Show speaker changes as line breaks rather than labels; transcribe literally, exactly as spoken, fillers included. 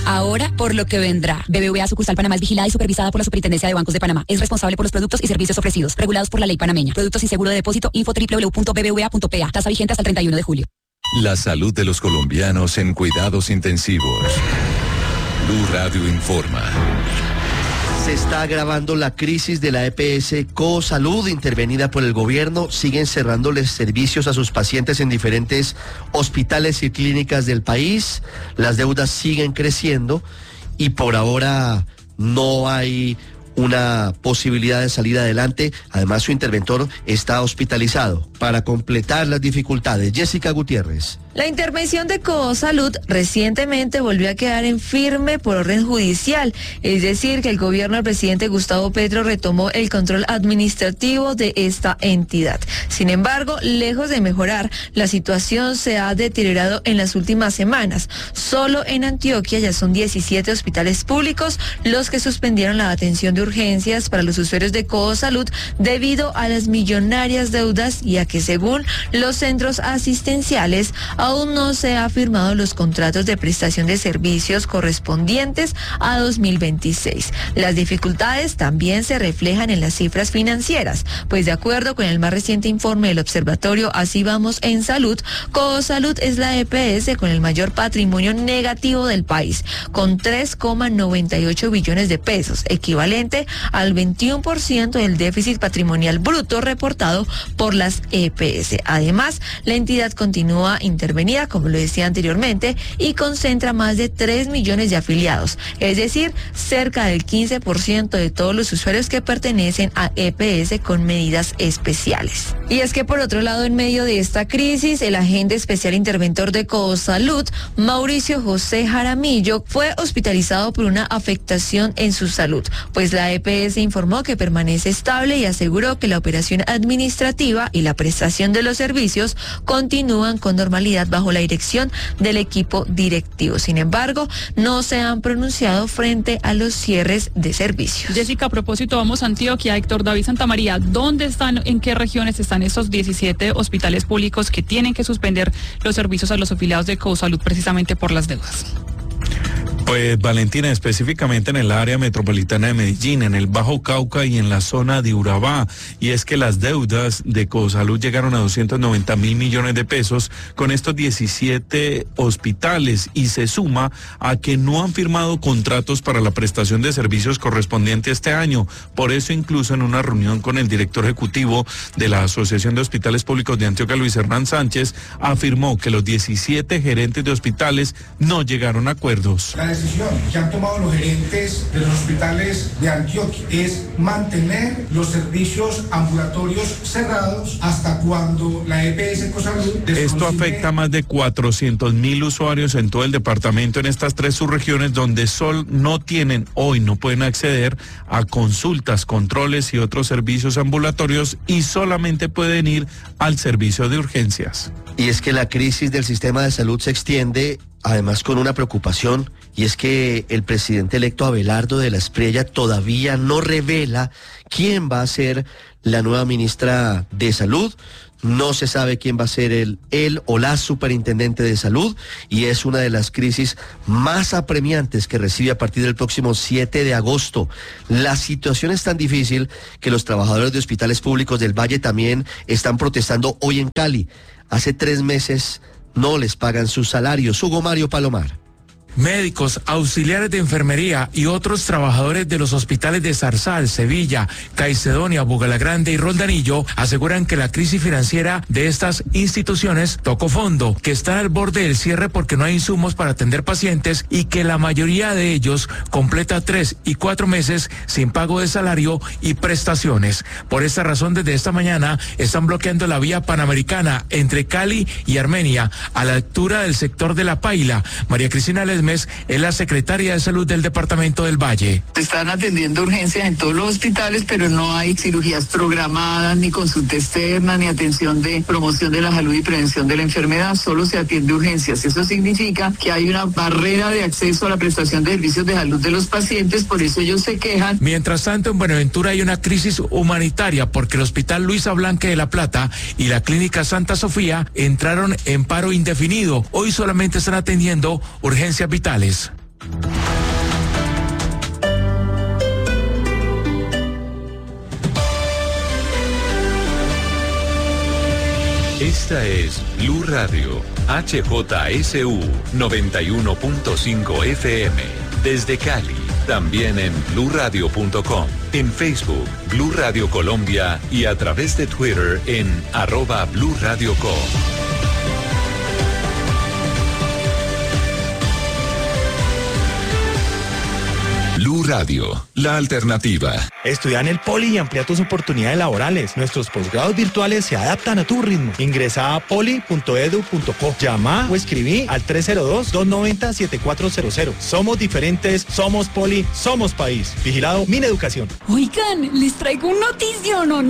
ahora por lo que vendrá. B B V A Sucursal Panamá es vigilada y supervisada por la Superintendencia de Bancos de Panamá. Es responsable por los productos y servicios ofrecidos, regulados por la ley panameña. Productos sin seguro de depósito. Info doble u doble u doble u punto b b v a punto p a. Tasa vigente hasta el treinta y uno de julio.
La salud de los colombianos en cuidados intensivos. Blue Radio informa.
Se está agravando la crisis de la E P S Cosalud, intervenida por el gobierno. Siguen cerrándoles servicios a sus pacientes en diferentes hospitales y clínicas del país. Las deudas siguen creciendo y por ahora no hay una posibilidad de salir adelante. Además, su interventor está hospitalizado. Para completar las dificultades, Jessica Gutiérrez.
La intervención de Cosalud recientemente volvió a quedar en firme por orden judicial, es decir, que el gobierno del presidente Gustavo Petro retomó el control administrativo de esta entidad. Sin embargo, lejos de mejorar, la situación se ha deteriorado en las últimas semanas. Solo en Antioquia ya son diecisiete hospitales públicos los que suspendieron la atención de urgencias para los usuarios de Cosalud debido a las millonarias deudas y a que, según los centros asistenciales, aún no se han firmado los contratos de prestación de servicios correspondientes a dos mil veintiséis. Las dificultades también se reflejan en las cifras financieras, pues de acuerdo con el más reciente informe del observatorio Así Vamos en Salud, Cosalud es la E P S con el mayor patrimonio negativo del país, con tres coma noventa y ocho billones de pesos, equivalente al veintiuno por ciento del déficit patrimonial bruto reportado por las E P S. Además, la entidad continúa intervenida, como lo decía anteriormente, y concentra más de tres millones de afiliados, es decir, cerca del quince por ciento de todos los usuarios que pertenecen a E P S con medidas especiales. Y es que por otro lado, en medio de esta crisis, el agente especial interventor de Cosalud, Mauricio José Jaramillo, fue hospitalizado por una afectación en su salud, pues la E P S informó que permanece estable y aseguró que la operación administrativa y la prestación de los servicios continúan con normalidad bajo la dirección del equipo directivo. Sin embargo, no se han pronunciado frente a los cierres de servicios.
Jessica, a propósito, vamos a Antioquia. Héctor David Santamaría, ¿dónde están, en qué regiones están estos diecisiete hospitales públicos que tienen que suspender los servicios a los afiliados de Cosalud precisamente por las deudas?
Pues Valentina, específicamente en el área metropolitana de Medellín, en el Bajo Cauca y en la zona de Urabá. Y es que las deudas de Cosalud llegaron a doscientos noventa mil millones de pesos con estos diecisiete hospitales, y se suma a que no han firmado contratos para la prestación de servicios correspondiente este año. Por eso, incluso en una reunión con el director ejecutivo de la Asociación de Hospitales Públicos de Antioquia, Luis Hernán Sánchez, afirmó que los diecisiete gerentes de hospitales no llegaron a acuerdos.
La decisión que han tomado los gerentes de los hospitales de Antioquia es mantener los servicios ambulatorios cerrados hasta cuando la E P S Cosalud...
Esto afecta a más de cuatrocientos mil usuarios en todo el departamento en estas tres subregiones, donde Sol no tienen, hoy no pueden acceder a consultas, controles y otros servicios ambulatorios, y solamente pueden ir al servicio de urgencias.
Y es que la crisis del sistema de salud se extiende, además, con una preocupación, y es que el presidente electo Abelardo de la Espriella todavía no revela quién va a ser la nueva ministra de Salud. No se sabe quién va a ser el, él o la superintendente de salud, y es una de las crisis más apremiantes que recibe a partir del próximo siete de agosto. La situación es tan difícil que los trabajadores de hospitales públicos del Valle también están protestando hoy en Cali. Hace tres meses no les pagan sus salarios. Hugo Mario Palomar.
Médicos, auxiliares de enfermería y otros trabajadores de los hospitales de Zarzal, Sevilla, Caicedonia, Bogalagrande y Roldanillo aseguran que la crisis financiera de estas instituciones tocó fondo, que están al borde del cierre porque no hay insumos para atender pacientes y que la mayoría de ellos completa tres y cuatro meses sin pago de salario y prestaciones. Por esta razón, desde esta mañana están bloqueando la vía panamericana entre Cali y Armenia a la altura del sector de La Paila. María Cristina Lesmes es la secretaria de Salud del departamento del Valle.
Están atendiendo urgencias en todos los hospitales, pero no hay cirugías programadas, ni consulta externa, ni atención de promoción de la salud y prevención de la enfermedad. Solo se atiende urgencias. Eso significa que hay una barrera de acceso a la prestación de servicios de salud de los pacientes, por eso ellos se quejan.
Mientras tanto, en Buenaventura hay una crisis humanitaria porque el Hospital Luisa Blanque de La Plata y la Clínica Santa Sofía entraron en paro indefinido. Hoy solamente están atendiendo urgencias vitales.
Esta es Blue Radio, H J S U noventa y uno punto cinco F M. Desde Cali, también en blue radio punto com, en Facebook, Blue Radio Colombia y a través de Twitter en arroba Blue Radio Co. Blue Radio, la alternativa.
Estudia en el Poli y amplía tus oportunidades laborales. Nuestros posgrados virtuales se adaptan a tu ritmo. Ingresa a poli punto edu punto co. Llama o escribí al tres cero dos, dos nueve cero, siete cuatro cero cero. Somos diferentes, somos Poli, somos país. Vigilado Mineducación.
Oigan, les traigo un notición, ¿no?